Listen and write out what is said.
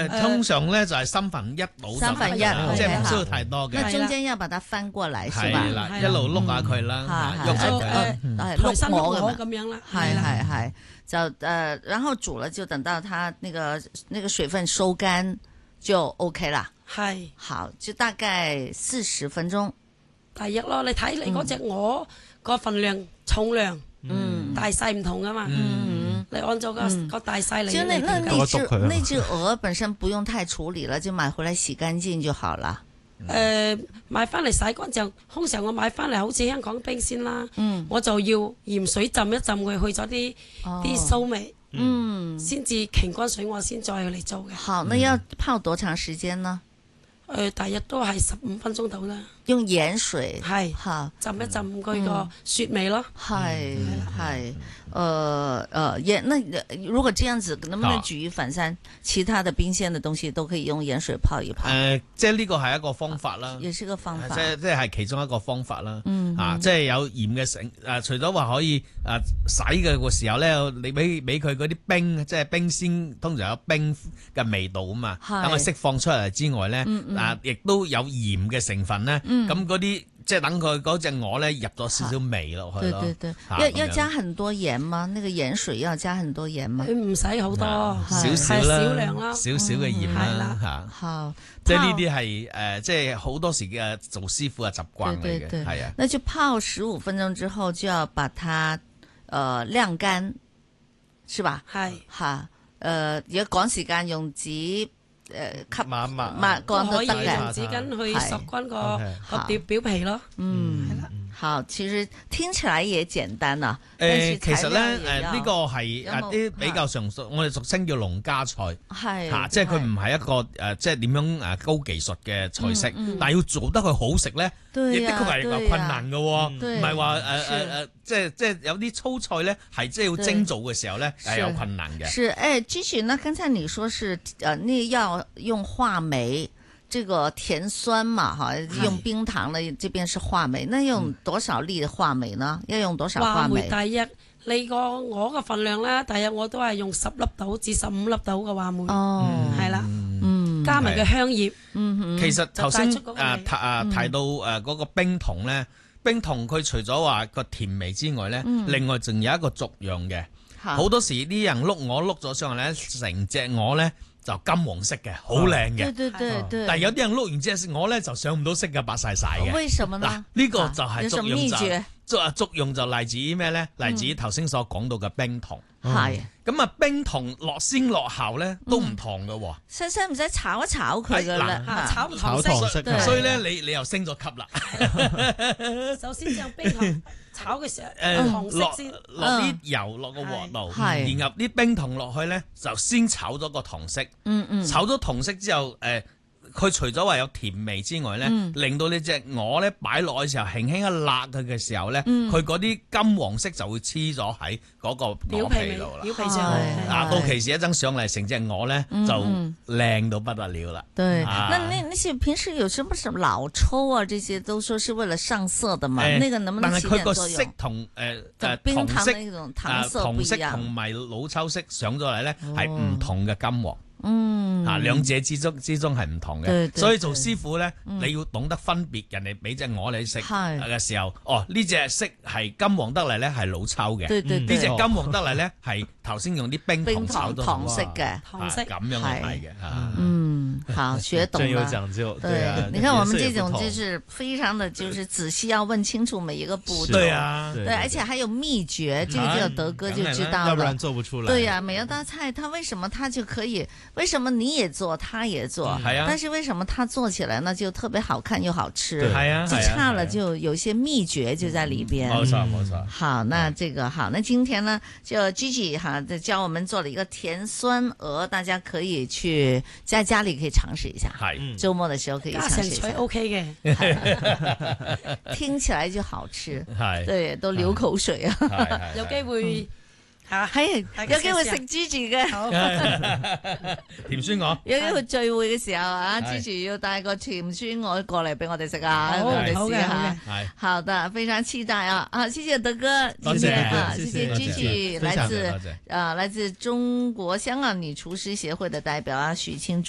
通常咧就係1/3倒就 1/3 即係唔需要太多嘅。 那中間要把它翻過來，是吧？ 係啦，一路碌下佢啦，喐下佢。 碌鵝咁樣啦。 係就然後煮了就等到它那個水分收乾就 OK 啦。 係。 好，就大概40分鐘。 第一咯，你睇你嗰隻鵝個份量、重量，大細唔同噶嘛。你按照個大細嚟。 就那隻鵝本身不用太處理了，就買回來洗乾淨就好了。 買翻嚟洗乾淨，通常我買翻嚟好似香港冰鮮啦，我就要鹽水浸一浸佢，去咗啲騷味，先至擎乾水我先再嚟做嘅。 好，那要泡多長時間呢？ 大約都係15分鐘到啦。 用鹽水係好浸一浸佢個雪味咯。 係那如果這樣子，能不能舉一反三？其他的冰鮮的東西都可以用鹽水泡一泡。 即係呢個係一個方法啦， 也是個方法。 即係其中一個方法啦。即係有鹽嘅成除咗話可以洗嘅時候咧，你俾佢嗰啲冰，即係冰鮮，通常有冰嘅味道啊嘛，等佢釋放出嚟之外咧，亦都有鹽嘅成分咧。咁嗰啲即係等佢嗰隻鵝咧入咗少少味落去咯。 對，要加很多鹽嗎？那個鹽水要加很多鹽嗎？ 唔使好多， 少量啦， 少少嘅鹽啦嚇。 好， 即係呢啲係即係好多時嘅做師傅嘅習慣嚟嘅，係啊。 那就泡15分鐘之後就要把它晾乾，是吧？ 係嚇如果趕時間用紙。吸抹乾都得嘅， 用紙巾去索乾個表皮咯。 係啦。好，其實聽起來也簡單啊。 其實咧呢個係啲比較常熟，我哋俗稱叫農家菜，係即係佢唔係一個即係點樣高技術嘅菜式，但係要做得佢好食咧，亦的確係困難嘅，唔係話即係有啲粗菜咧係即係要蒸做嘅時候咧係有困難嘅。 是Gigi，那剛才你說是你要用話梅。這個甜酸嘛，哈，用冰糖呢，這邊是話梅，那用多少粒話梅呢？要用多少話梅？ 第一，你個鵝嘅份量咧，第一我都係用10粒到至15粒到嘅話梅，係啦，加埋個香葉。 其實頭先提到嗰個冰糖咧，冰糖佢除咗話個甜味之外咧，另外仲有一個作用嘅。好多時啲人碌鵝碌咗上嚟咧，成隻鵝咧。就金黃色嘅，好靚嘅。 對。 但係有啲人碌完隻鵝咧，就上唔到色嘅，白晒嘅。 為什麼呢？ 呢個就係作用作用就嚟自於咩咧？嚟自於頭先所講到嘅冰糖。 係。 咁啊，冰糖落先落後咧，都唔同嘅喎。 使唔使炒一炒佢㗎啦？ 炒糖色。 所以咧，你又升咗級啦。 首先將冰糖炒嘅時候，落啲油落個鑊度，然後啲冰糖落去咧，就先炒咗個糖色。炒咗糖色之後，佢除咗話有甜味之外咧，令到你隻鵝咧擺落去嘅時候，輕輕一辣佢嘅時候咧，佢嗰啲金黃色就會黐咗喺嗰個鵝皮度啦。 表皮上到其時一蒸上嚟，成隻鵝咧就靚到不得了啦。 對，那些平時有什麼老抽啊，這些都說是為了上色的嘛？那個能不能起點作用？但係佢個色同冰糖那種糖色不一樣。 同埋老抽色上咗嚟咧，係唔同嘅金黃。兩者之中係唔同嘅，所以做師傅咧，你要懂得分別人哋俾隻鵝你食嘅時候，呢隻色係金黃得嚟咧係老抽嘅，呢隻金黃得嚟咧係頭先用啲冰糖炒到糖色嘅， 咁樣嚟嘅。 好，學懂了， 真有講究。 對，你看我們這種就是非常的就是仔細要問清楚每一個步驟，對，而且還有秘訣，這個只有德哥就知道了， 要不然做不出來。 對呀，每一道菜，他為什麼他就可以？為什麼你也做，他也做？但是為什麼他做起來呢就特別好看又好吃？就差了就有些秘訣就在裏邊。 冇錯。 好，那這個好，那今天呢就 Gigi 教我們做了一個甜酸鵝，大家可以去在家裏可以嘗試一下。周末的時候可以嘗試一下。 OK 嘅， 聽起來就好吃。對，都流口水啊！ 有機會。 係有機會食 Gigi 嘅， 甜酸鵝。 有機會聚會嘅時候啊，Gigi 要帶個甜酸鵝過嚟俾我哋食啊，俾我哋試下。好的，非常期待啊！啊，謝謝德哥，今天啊，謝謝 Gigi，來自中國香港女廚師協會的代表啊，許青竹。